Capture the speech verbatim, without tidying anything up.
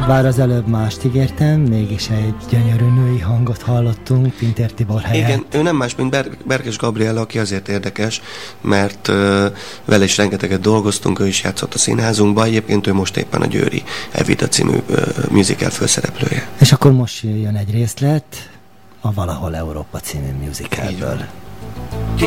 Bár az előbb mást ígértem, mégis egy gyönyörű női hangot hallottunk Pintér Tibor helyett. Igen, ő nem más, mint Ber- Berkes Gabriella, aki azért érdekes, mert uh, vele is rengeteget dolgoztunk, ő is játszott a színházunkban, egyébként ő most éppen a Győri Evita című uh, musical főszereplője. És akkor most jön egy részlet a Valahol Európa című musicalből.